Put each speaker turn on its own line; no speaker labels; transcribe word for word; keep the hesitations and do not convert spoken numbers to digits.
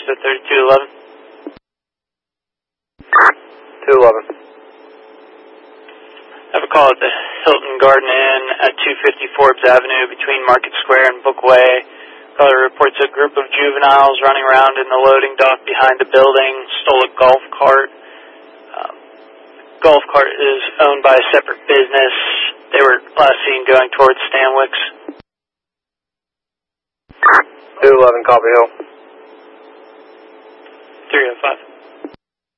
to thirty-two eleven.
two eleven.
I have a call at the Hilton Garden Inn at two fifty Forbes Avenue between Market Square and Bookway. Caller reports a group of juveniles running around in the loading dock behind the building, stole a golf cart. Um, golf cart is owned by a separate business. They were last seen going towards Stanwix.
two eleven, copy Hill.
three oh five.